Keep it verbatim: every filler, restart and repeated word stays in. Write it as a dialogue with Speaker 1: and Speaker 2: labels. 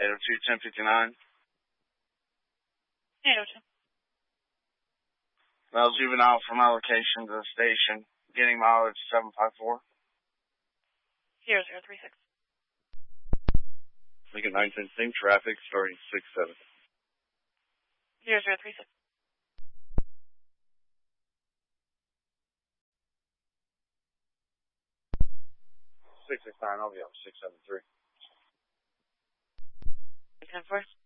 Speaker 1: eight oh two, ten fifty-nine.
Speaker 2: eight oh two.
Speaker 1: Male juvenile from my location to the station. Getting mileage seven five four.
Speaker 2: zero zero three six.
Speaker 3: Lincoln nine ten, same traffic, starting six seven.
Speaker 2: zero zero three six.
Speaker 3: six six nine, I'll be on six seven three.
Speaker 2: ten four.